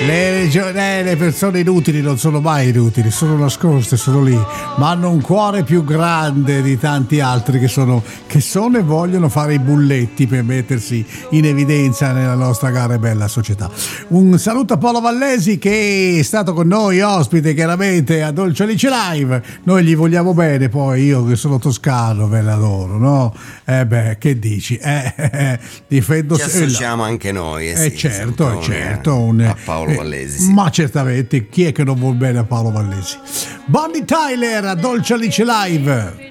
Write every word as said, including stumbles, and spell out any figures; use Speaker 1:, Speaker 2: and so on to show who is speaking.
Speaker 1: Le, eh, le persone inutili non sono mai inutili, sono nascoste, sono lì, ma hanno un cuore più grande di tanti altri che sono, che sono e vogliono fare i bulletti per mettersi in evidenza nella nostra cara e bella società. Un saluto a Paolo Vallesi che è stato con noi ospite chiaramente a Dolce Alice Live. Noi gli vogliamo bene, poi io che sono toscano ve l'adoro, no? Eh beh, che dici? Eh, eh, difendo
Speaker 2: Ci associamo anche noi, eh,
Speaker 1: eh
Speaker 2: sì,
Speaker 1: certo,
Speaker 2: eh,
Speaker 1: certo, un,
Speaker 2: a Paolo Vallesi, sì.
Speaker 1: Ma certamente, chi è che non vuol bene a Paolo Vallesi? Bonnie Tyler a Dolce Alice Live.